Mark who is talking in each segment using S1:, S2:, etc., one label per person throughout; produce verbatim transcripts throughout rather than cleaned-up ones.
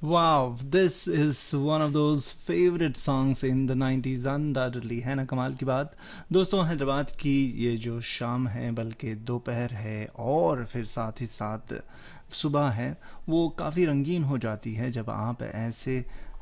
S1: Wow, this is one of those favorite songs in the nineties undoubtedly, है ना कमाल की बात। दोस्तों, हैदराबाद की ये जो शाम है, बल्कि दोपहर है और फिर साथ ही साथ सुबह है, वो काफ़ी रंगीन हो जाती है जब आप ऐसे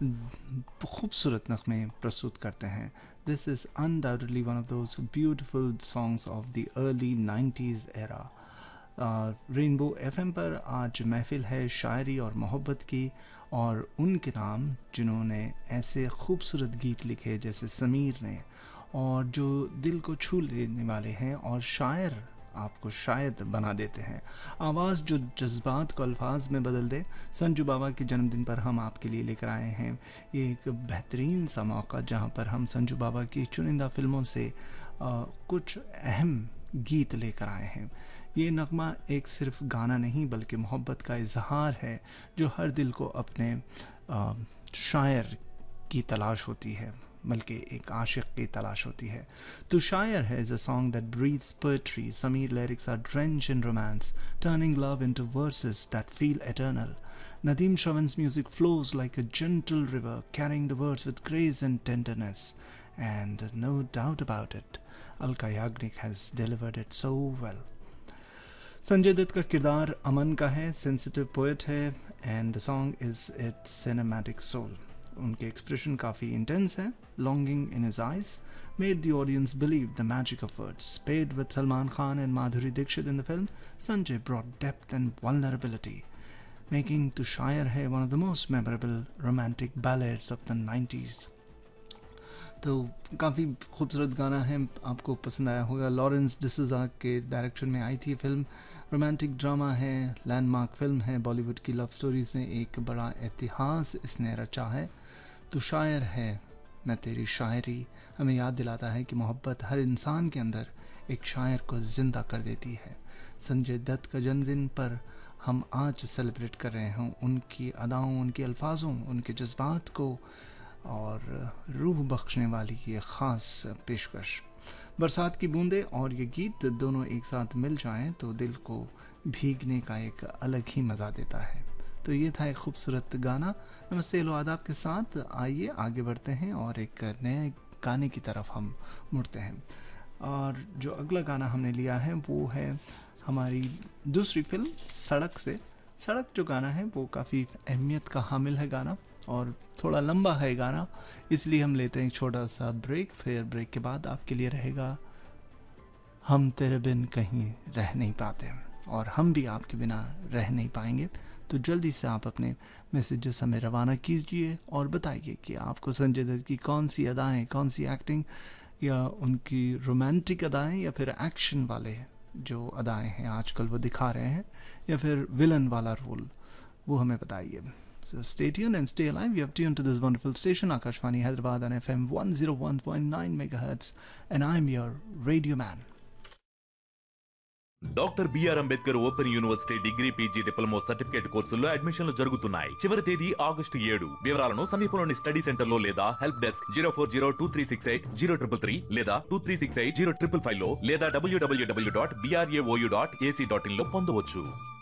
S1: खूबसूरत नग़मे प्रस्तुत करते हैं। This is undoubtedly one of those beautiful songs of the early nineties era। Rainbow FM पर आज महफिल है शायरी और मोहब्बत की, और उनके नाम जिन्होंने ऐसे खूबसूरत गीत लिखे जैसे समीर ने, और जो दिल को छू लेने वाले हैं और शायर आपको शायद बना देते हैं। आवाज़ जो जज्बात को अल्फाज में बदल दे। संजू बाबा के जन्मदिन पर हम आपके लिए लेकर आए हैं ये एक बेहतरीन सा मौका, जहां पर हम संजू बाबा की चुनिंदा फिल्मों से आ, कुछ अहम गीत लेकर आए हैं। ये नगमा एक सिर्फ गाना नहीं बल्कि मोहब्बत का इजहार है, जो हर दिल को अपने आ, शायर की तलाश होती है, बल्कि एक आशिक की तलाश होती है। तो शायर है is a song that breathes poetry. Sameer lyrics are drenched in romance, turning love into versus that feel eternal. Nadeem Shravan's music flows like a gentle river, carrying the words with grace and tenderness. And no doubt about it, Alka Yagnik has delivered it so well. Sanjay Dutt का किरदार अमन का है, sensitive poet है, and the song is it's cinematic soul. उनके expression काफ़ी intense है। Longing in his eyes made the audience believe the magic of words. Paired with Salman Khan and Madhuri Dixit in the film, Sanjay brought depth and vulnerability, making To Shayar Hai one of the most memorable romantic ballads of the nineties. तो काफ़ी खूबसूरत गाना है, आपको पसंद आया होगा। Lawrence D'Souza के डायरेक्शन में आई थी फिल्म। रोमांटिक ड्रामा है, लैंडमार्क फिल्म है, बॉलीवुड की लव स्टोरीज़ में एक बड़ा इतिहास इसने रचा है। तो शायर है मैं तेरी शायरी हमें याद दिलाता है कि मोहब्बत हर इंसान के अंदर एक शायर को ज़िंदा कर देती है। संजय दत्त का जन्मदिन पर हम आज सेलिब्रेट कर रहे हैं उनकी अदाओं, उनके अल्फाजों, उनके जज्बात को और रूह बख्शने वाली ये ख़ास पेशकश। बरसात की बूंदें और ये गीत दोनों एक साथ मिल जाएं तो दिल को भीगने का एक अलग ही मज़ा देता है। तो ये था एक खूबसूरत गाना। नमस्ते लो आदाब के साथ आइए आगे बढ़ते हैं और एक नए गाने की तरफ हम मुड़ते हैं। और जो अगला गाना हमने लिया है वो है हमारी दूसरी फिल्म सड़क से। सड़क जो गाना है वो काफ़ी अहमियत का हामिल है गाना, और थोड़ा लंबा है गाना, इसलिए हम लेते हैं एक छोटा सा ब्रेक। फिर ब्रेक के बाद आपके लिए रहेगा हम तेरे बिन कहीं रह नहीं पाते, और हम भी आपके बिना रह नहीं पाएंगे। तो जल्दी से आप अपने मैसेजेस हमें रवाना कीजिए और बताइए कि आपको संजय दत्त की कौन सी अदाएँ, कौन सी एक्टिंग, या उनकी रोमांटिक अदाएँ, या फिर एक्शन वाले जो अदाएँ हैं आजकल वो दिखा रहे हैं, या फिर विलन वाला रोल, वो हमें बताइए। So stay tuned and stay alive. You have tuned to this wonderful station, Akashvani Hyderabad on F M one oh one point nine megahertz, and I'm your radio man.
S2: Doctor BR Ambedkar open university degree PG diploma certificate కోర్సుల్లో అడ్మిషన్లు జరుగుతున్నాయి. చివరి తేదీ August ఏడు. వివరాలను సమీపంలోని study centre లో లేదా help desk zero four zero two three six eight zero triple three లేదా two three six eight zero triple five లో లేదా డబ్ల్యూడబ్ల్యూడబ్ల్యూ dot BRAOU dot AC dot in లో పొందవచ్చు.